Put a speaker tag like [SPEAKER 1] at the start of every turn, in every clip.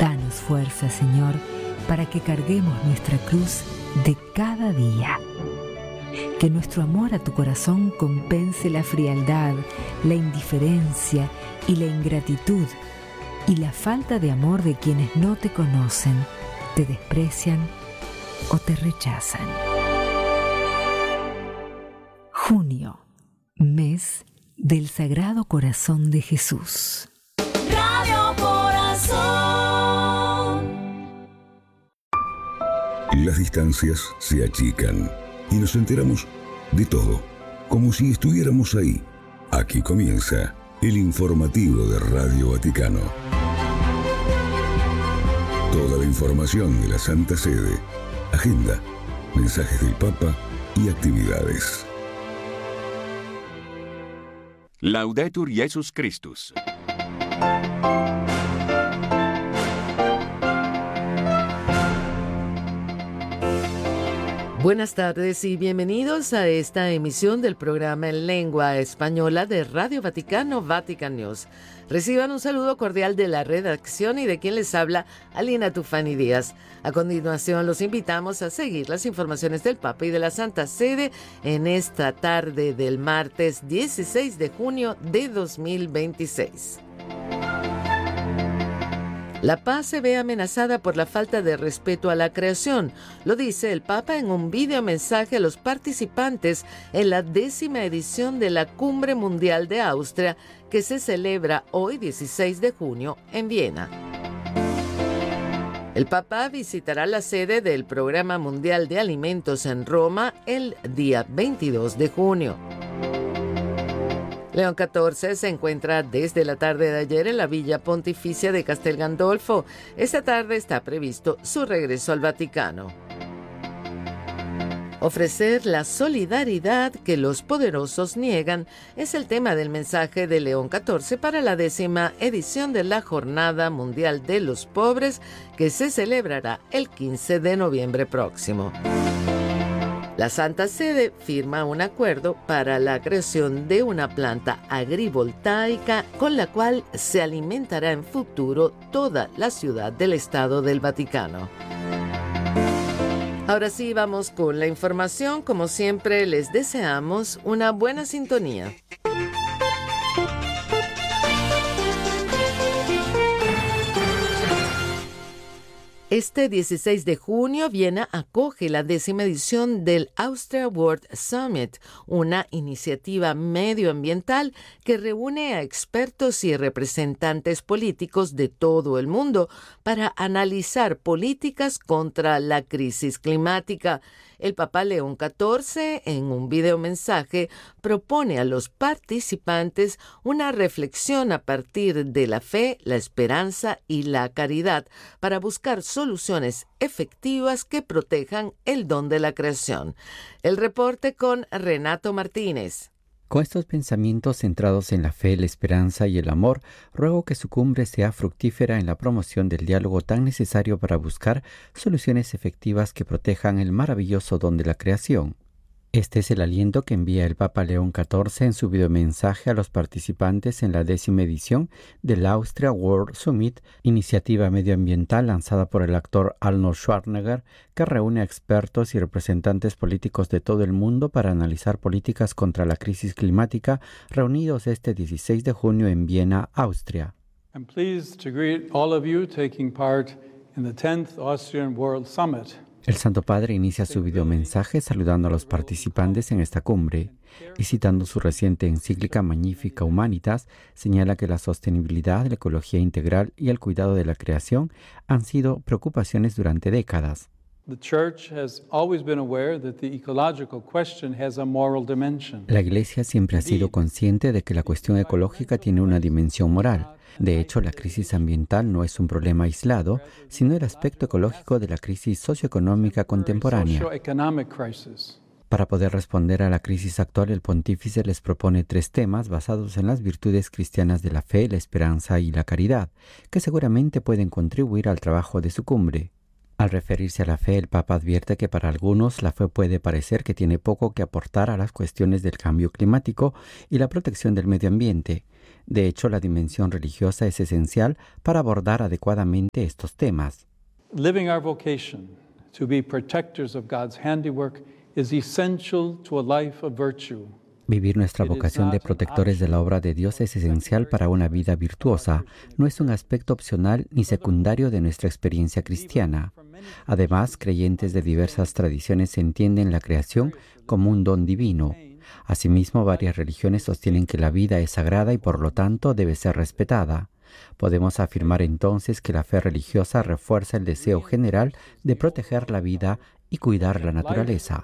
[SPEAKER 1] Danos fuerza, Señor, para que carguemos nuestra cruz de cada día. Que nuestro amor a tu corazón compense la frialdad, la indiferencia y la ingratitud y la falta de amor de quienes no te conocen, te desprecian o te rechazan. Junio, mes del Sagrado Corazón de Jesús.
[SPEAKER 2] Radio Corazón.
[SPEAKER 3] Las distancias se achican y nos enteramos de todo, como si estuviéramos ahí. Aquí comienza el informativo de Radio Vaticano. Toda la información de la Santa Sede, agenda, mensajes del Papa y actividades.
[SPEAKER 4] Laudetur Jesus Christus.
[SPEAKER 5] Buenas tardes y bienvenidos a esta emisión del programa en lengua española de Radio Vaticano, Vatican News. Reciban un saludo cordial de la redacción y de quien les habla, Alina Tufani Díaz. A continuación los invitamos a seguir las informaciones del Papa y de la Santa Sede en esta tarde del martes 16 de junio de 2026. La paz se ve amenazada por la falta de respeto a la creación, lo dice el Papa en un videomensaje a los participantes en la 10ª edición de la Cumbre Mundial de Austria, que se celebra hoy 16 de junio en Viena. El Papa visitará la sede del Programa Mundial de Alimentos en Roma el día 22 de junio. León XIV se encuentra desde la tarde de ayer en la Villa Pontificia de Castel Gandolfo. Esta tarde está previsto su regreso al Vaticano. Ofrecer la solidaridad que los poderosos niegan es el tema del mensaje de León XIV para la 10ª edición de la Jornada Mundial de los Pobres, que se celebrará el 15 de noviembre próximo. La Santa Sede firma un acuerdo para la creación de una planta agrivoltaica con la cual se alimentará en futuro toda la ciudad del Estado del Vaticano. Ahora sí, vamos con la información. Como siempre, les deseamos una buena sintonía. Este 16 de junio, Viena acoge la 10ª edición del Austria World Summit, una iniciativa medioambiental que reúne a expertos y representantes políticos de todo el mundo para analizar políticas contra la crisis climática. El Papa León XIV, en un videomensaje, propone a los participantes una reflexión a partir de la fe, la esperanza y la caridad para buscar soluciones efectivas que protejan el don de la creación. El reporte con Renato Martínez.
[SPEAKER 6] Con estos pensamientos centrados en la fe, la esperanza y el amor, ruego que su cumbre sea fructífera en la promoción del diálogo tan necesario para buscar soluciones efectivas que protejan el maravilloso don de la creación. Este es el aliento que envía el Papa León XIV en su videomensaje a los participantes en la 10ª edición del Austria World Summit, iniciativa medioambiental lanzada por el actor Arnold Schwarzenegger, que reúne a expertos y representantes políticos de todo el mundo para analizar políticas contra la crisis climática, reunidos este 16 de junio en Viena, Austria.
[SPEAKER 7] I'm pleased to greet all of you taking part in the 10th Austrian World Summit.
[SPEAKER 6] El Santo Padre inicia su videomensaje saludando a los participantes en esta cumbre y citando su reciente encíclica Magnificat Humanitas, señala que la sostenibilidad, la ecología integral y el cuidado de la creación han sido preocupaciones durante décadas. La Iglesia siempre ha sido consciente de que la cuestión ecológica tiene una dimensión moral. De hecho, la crisis ambiental no es un problema aislado, sino el aspecto ecológico de la crisis socioeconómica contemporánea. Para poder responder a la crisis actual, el pontífice les propone 3 temas basados en las virtudes cristianas de la fe, la esperanza y la caridad, que seguramente pueden contribuir al trabajo de su cumbre. Al referirse a la fe, el Papa advierte que para algunos la fe puede parecer que tiene poco que aportar a las cuestiones del cambio climático y la protección del medio ambiente. De hecho, la dimensión religiosa es esencial para abordar adecuadamente estos temas.
[SPEAKER 7] Living our vocation to be protectors of God's handiwork is essential to a life of virtue.
[SPEAKER 6] Vivir nuestra vocación de protectores de la obra de Dios es esencial para una vida virtuosa. No es un aspecto opcional ni secundario de nuestra experiencia cristiana. Además, creyentes de diversas tradiciones entienden la creación como un don divino. Asimismo, varias religiones sostienen que la vida es sagrada y por lo tanto debe ser respetada. Podemos afirmar entonces que la fe religiosa refuerza el deseo general de proteger la vida y cuidar la naturaleza.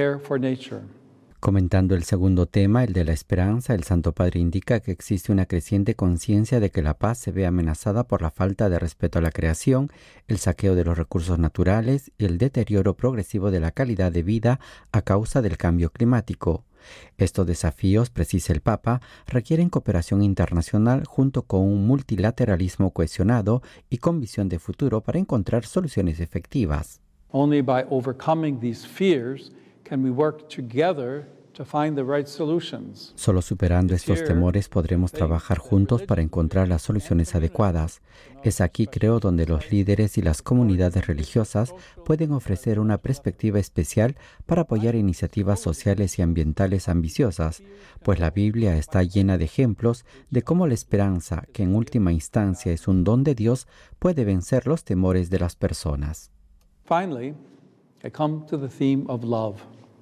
[SPEAKER 6] Comentando el segundo tema, el de la esperanza, el Santo Padre indica que existe una creciente conciencia de que la paz se ve amenazada por la falta de respeto a la creación, el saqueo de los recursos naturales y el deterioro progresivo de la calidad de vida a causa del cambio climático. Estos desafíos, precisa el Papa, requieren cooperación internacional junto con un multilateralismo cohesionado y con visión de futuro para encontrar soluciones efectivas.
[SPEAKER 7] Only by overcoming these fears can we work together to find the right solutions.
[SPEAKER 6] Solo superando estos temores podremos trabajar juntos para encontrar las soluciones adecuadas. Es aquí, creo, donde los líderes y las comunidades religiosas pueden ofrecer una perspectiva especial para apoyar iniciativas sociales y ambientales ambiciosas, pues la Biblia está llena de ejemplos de cómo la esperanza, que en última instancia es un don de Dios, puede vencer los temores de las personas.
[SPEAKER 7] Finally, I come to the theme of love.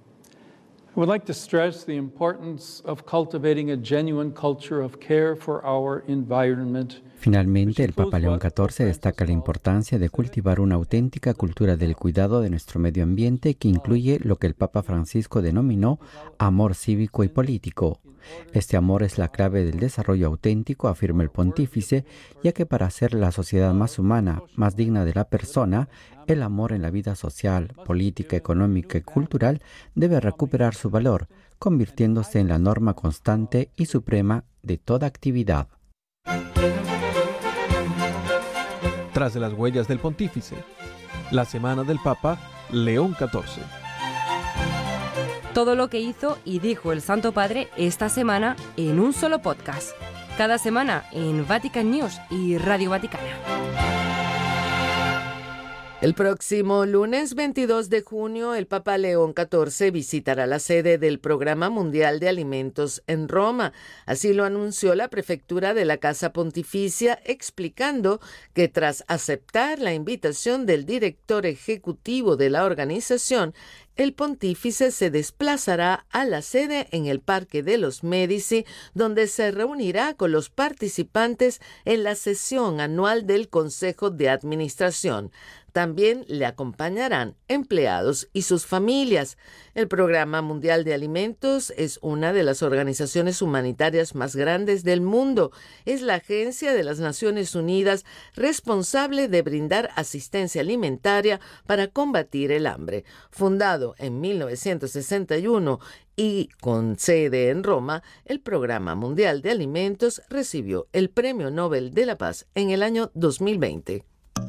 [SPEAKER 7] I would like to stress the importance of cultivating a genuine culture of care for our environment.
[SPEAKER 6] Finalmente, el Papa León XIV destaca la importancia de cultivar una auténtica cultura del cuidado de nuestro medio ambiente que incluye lo que el Papa Francisco denominó amor cívico y político. Este amor es la clave del desarrollo auténtico, afirma el pontífice, ya que para hacer la sociedad más humana, más digna de la persona, el amor en la vida social, política, económica y cultural debe recuperar su valor, convirtiéndose en la norma constante y suprema de toda actividad.
[SPEAKER 2] Tras de las huellas del pontífice, la semana del Papa León XIV.
[SPEAKER 8] Todo lo que hizo y dijo el Santo Padre esta semana en un solo podcast. Cada semana en Vatican News y Radio Vaticana.
[SPEAKER 5] El próximo lunes 22 de junio, el Papa León XIV visitará la sede del Programa Mundial de Alimentos en Roma. Así lo anunció la prefectura de la Casa Pontificia, explicando que tras aceptar la invitación del director ejecutivo de la organización, el pontífice se desplazará a la sede en el Parque de los Medici, donde se reunirá con los participantes en la sesión anual del Consejo de Administración. También le acompañarán empleados y sus familias. El Programa Mundial de Alimentos es una de las organizaciones humanitarias más grandes del mundo. Es la agencia de las Naciones Unidas responsable de brindar asistencia alimentaria para combatir el hambre. Fundado en 1961 y con sede en Roma, el Programa Mundial de Alimentos recibió el Premio Nobel de la Paz en el año 2020.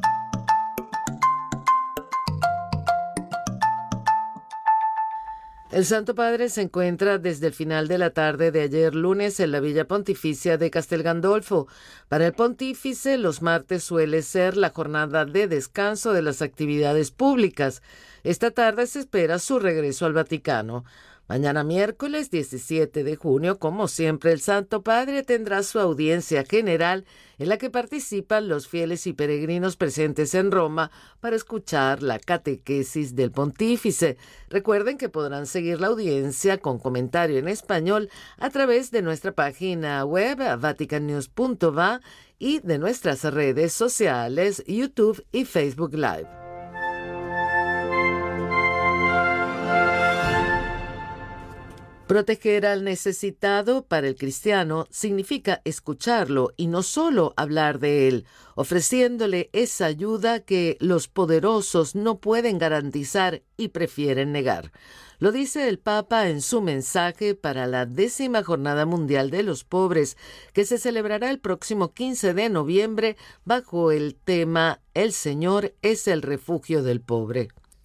[SPEAKER 5] El Santo Padre se encuentra desde el final de la tarde de ayer lunes en la Villa Pontificia de Castel Gandolfo. Para el pontífice, los martes suele ser la jornada de descanso de las actividades públicas. Esta tarde se espera su regreso al Vaticano. Mañana miércoles 17 de junio, como siempre, el Santo Padre tendrá su audiencia general en la que participan los fieles y peregrinos presentes en Roma para escuchar la catequesis del pontífice. Recuerden que podrán seguir la audiencia con comentario en español a través de nuestra página web vaticannews.va y de nuestras redes sociales YouTube y Facebook Live. Proteger al necesitado para el cristiano significa escucharlo y no solo hablar de él, ofreciéndole esa ayuda que los poderosos no pueden garantizar y prefieren negar. Lo dice el Papa en su mensaje para la 10ª Jornada Mundial de los Pobres, que se celebrará el próximo 15 de noviembre bajo el tema El Señor es el refugio del pobre.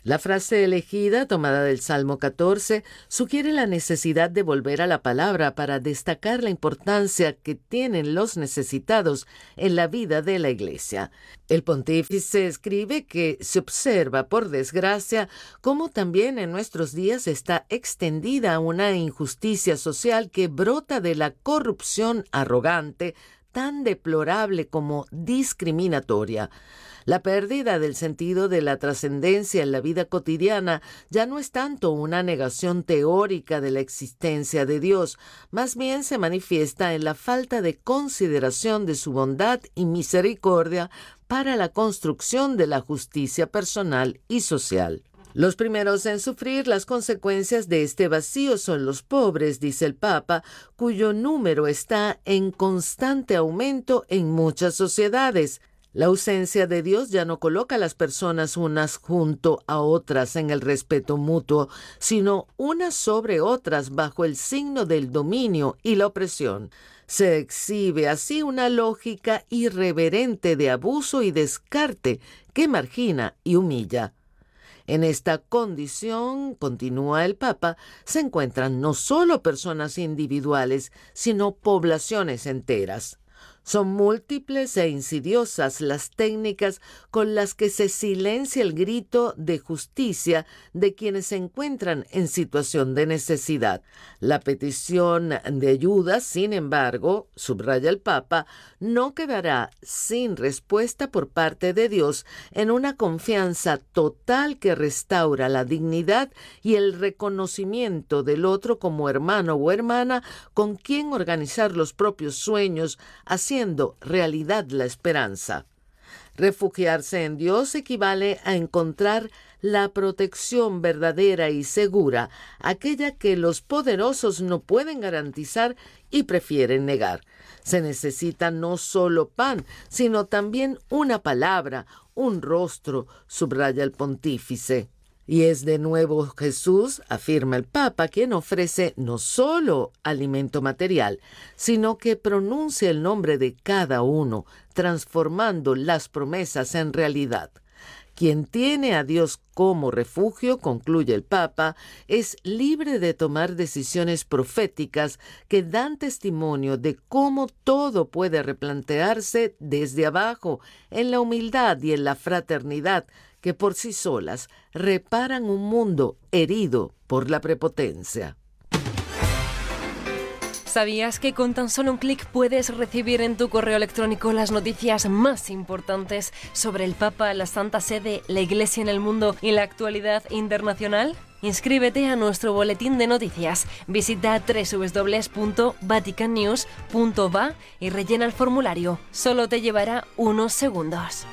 [SPEAKER 5] La frase elegida, tomada del Salmo 14, sugiere la necesidad de volver a la palabra para destacar la importancia que tienen los necesitados en la vida de la Iglesia. El pontífice escribe que se observa, por desgracia, cómo también en nuestros días está extendida una injusticia social que brota de la corrupción arrogante, tan deplorable como discriminatoria. La pérdida del sentido de la trascendencia en la vida cotidiana ya no es tanto una negación teórica de la existencia de Dios, más bien se manifiesta en la falta de consideración de su bondad y misericordia para la construcción de la justicia personal y social. Los primeros en sufrir las consecuencias de este vacío son los pobres, dice el Papa, cuyo número está en constante aumento en muchas sociedades. La ausencia de Dios ya no coloca a las personas unas junto a otras en el respeto mutuo, sino unas sobre otras bajo el signo del dominio y la opresión. Se exhibe así una lógica irreverente de abuso y descarte que margina y humilla. En esta condición, continúa el Papa, se encuentran no solo personas individuales, sino poblaciones enteras. Son múltiples e insidiosas las técnicas con las que se silencia el grito de justicia de quienes se encuentran en situación de necesidad. La petición de ayuda, sin embargo, subraya el Papa, no quedará sin respuesta por parte de Dios en una confianza total que restaura la dignidad y el reconocimiento del otro como hermano o hermana con quien organizar los propios sueños, haciendo realidad la esperanza. Refugiarse en Dios equivale a encontrar la protección verdadera y segura, aquella que los poderosos no pueden garantizar y prefieren negar. Se necesita no solo pan, sino también una palabra, un rostro, subraya el pontífice. Y es de nuevo Jesús, afirma el Papa, quien ofrece no solo alimento material, sino que pronuncia el nombre de cada uno, transformando las promesas en realidad. Quien tiene a Dios como refugio, concluye el Papa, es libre de tomar decisiones proféticas que dan testimonio de cómo todo puede replantearse desde abajo, en la humildad y en la fraternidad, que por sí solas reparan un mundo herido por la prepotencia.
[SPEAKER 8] ¿Sabías que con tan solo un clic puedes recibir en tu correo electrónico las noticias más importantes sobre el Papa, la Santa Sede, la Iglesia en el mundo y la actualidad internacional? Inscríbete a nuestro boletín de noticias. Visita www.vaticannews.va y rellena el formulario. Solo te llevará unos segundos.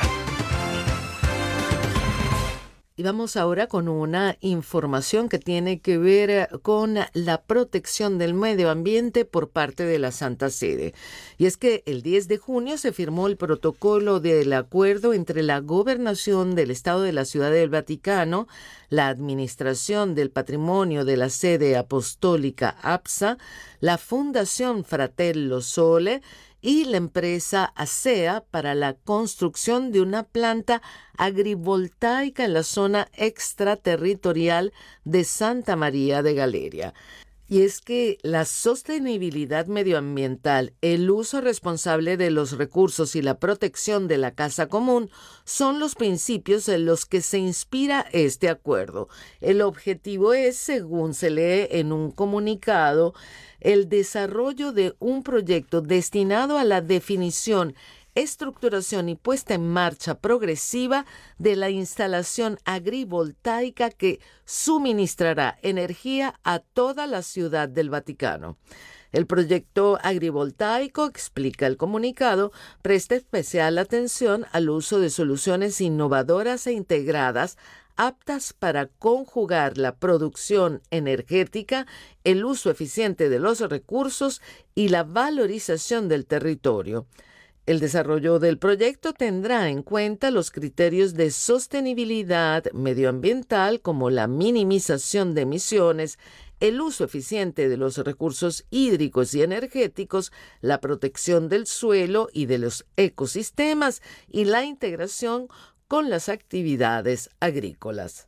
[SPEAKER 5] Y vamos ahora con una información que tiene que ver con la protección del medio ambiente por parte de la Santa Sede. Y es que el 10 de junio se firmó el protocolo del acuerdo entre la Gobernación del Estado de la Ciudad del Vaticano, la Administración del Patrimonio de la Sede Apostólica APSA, la Fundación Fratello Sole y la empresa ASEA para la construcción de una planta agrivoltaica en la zona extraterritorial de Santa María de Galeria. Y es que la sostenibilidad medioambiental, el uso responsable de los recursos y la protección de la casa común son los principios en los que se inspira este acuerdo. El objetivo es, según se lee en un comunicado, el desarrollo de un proyecto destinado a la definición, estructuración y puesta en marcha progresiva de la instalación agrivoltaica que suministrará energía a toda la ciudad del Vaticano. El proyecto agrivoltaico, explica el comunicado, presta especial atención al uso de soluciones innovadoras e integradas aptas para conjugar la producción energética, el uso eficiente de los recursos y la valorización del territorio. El desarrollo del proyecto tendrá en cuenta los criterios de sostenibilidad medioambiental como la minimización de emisiones, el uso eficiente de los recursos hídricos y energéticos, la protección del suelo y de los ecosistemas y la integración con las actividades agrícolas.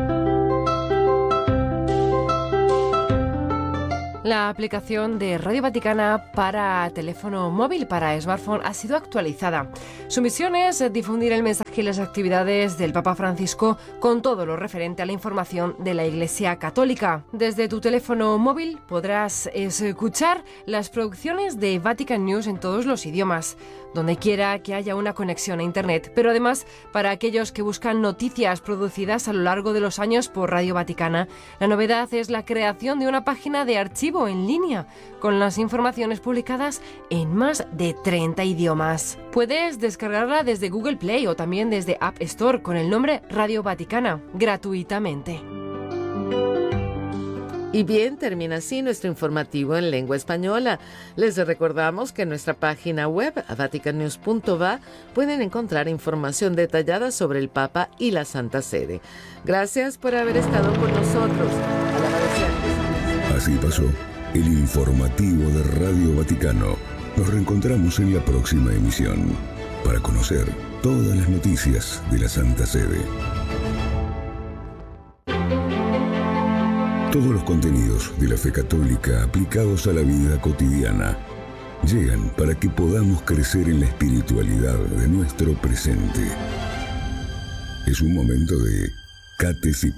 [SPEAKER 8] La aplicación de Radio Vaticana para teléfono móvil, para smartphone, ha sido actualizada. Su misión es difundir el mensaje y las actividades del Papa Francisco con todo lo referente a la información de la Iglesia Católica. Desde tu teléfono móvil podrás escuchar las producciones de Vatican News en todos los idiomas, donde quiera que haya una conexión a Internet. Pero además, para aquellos que buscan noticias producidas a lo largo de los años por Radio Vaticana, la novedad es la creación de una página de archivo en línea con las informaciones publicadas en más de 30 idiomas. Puedes descargarla desde Google Play o también desde App Store con el nombre Radio Vaticana, gratuitamente.
[SPEAKER 5] Y bien, termina así nuestro informativo en lengua española. Les recordamos que en nuestra página web, vaticannews.va, pueden encontrar información detallada sobre el Papa y la Santa Sede. Gracias por haber estado con nosotros.
[SPEAKER 3] Así pasó el informativo de Radio Vaticano. Nos reencontramos en la próxima emisión para conocer todas las noticias de la Santa Sede. Todos los contenidos de la fe católica aplicados a la vida cotidiana llegan para que podamos crecer en la espiritualidad de nuestro presente. Es un momento de Catesip.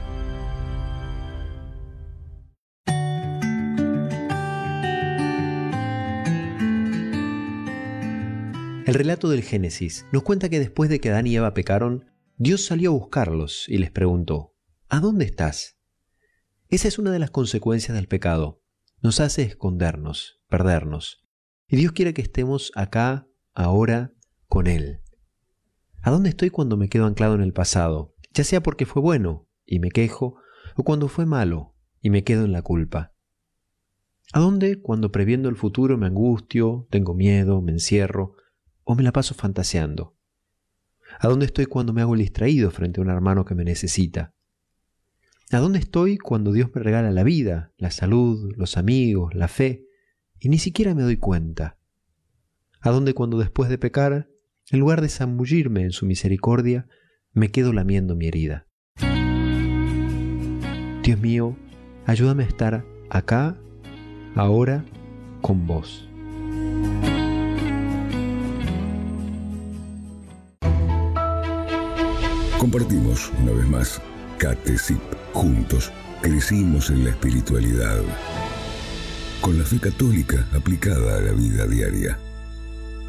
[SPEAKER 9] El relato del Génesis nos cuenta que después de que Adán y Eva pecaron, Dios salió a buscarlos y les preguntó: ¿a dónde estás? Esa es una de las consecuencias del pecado. Nos hace escondernos, perdernos. Y Dios quiere que estemos acá, ahora, con Él. ¿A dónde estoy cuando me quedo anclado en el pasado? Ya sea porque fue bueno y me quejo, o cuando fue malo y me quedo en la culpa. ¿A dónde cuando previendo el futuro me angustio, tengo miedo, me encierro, o me la paso fantaseando? ¿A dónde estoy cuando me hago el distraído frente a un hermano que me necesita? ¿A dónde estoy cuando Dios me regala la vida, la salud, los amigos, la fe, y ni siquiera me doy cuenta? ¿A dónde cuando después de pecar, en lugar de zambullirme en su misericordia, me quedo lamiendo mi herida? Dios mío, ayúdame a estar acá, ahora, con vos.
[SPEAKER 3] Compartimos una vez más Catesip. Juntos crecimos en la espiritualidad con la fe católica aplicada a la vida diaria.